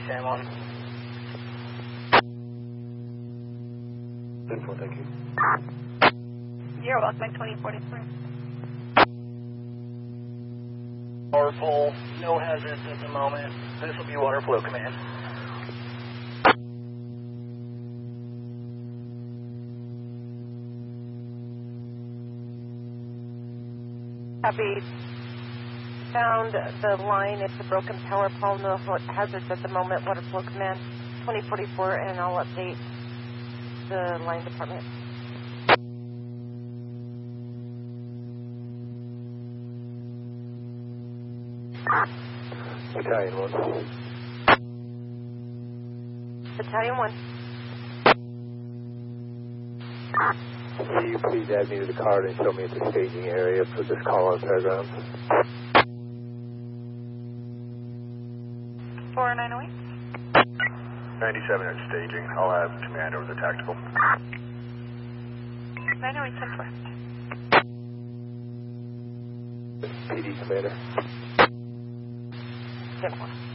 San Juan. Thank you. You're welcome, 2044. Powerful, no hazards at the moment. This will be water flow command. Copy. Found the line. It's a broken power pole. No hazards at the moment. Water flow command 2044, and I'll update the line department. Battalion 1. Battalion 1. Will you please add me to the card and show me at the staging area for this call on Fairgrounds? 4908. 97 at staging. I'll have command over the tactical. 908, 10 4. PD commander. 10 4.